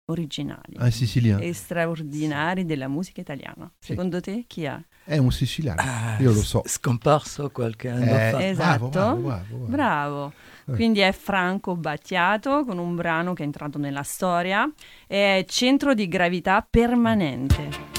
originali siciliano. e straordinari della musica italiana. Sì. Secondo te chi è? È un siciliano, io lo so. Scomparso qualche anno fa. Esatto, bravo. Eh. Quindi è Franco Battiato con un brano che è entrato nella storia, è Centro di gravità permanente.